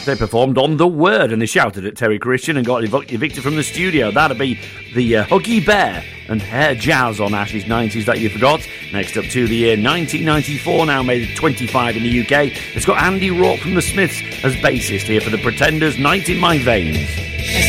They performed on The Word and they shouted at Terry Christian and got evicted from the studio. That'll be the Huggy Bear and Hair Jazz on Ash's 90s That You Forgot. Next up to the year 1994, now made 25 in the UK. It's got Andy Rourke from The Smiths as bassist here for The Pretenders, Night in My Veins.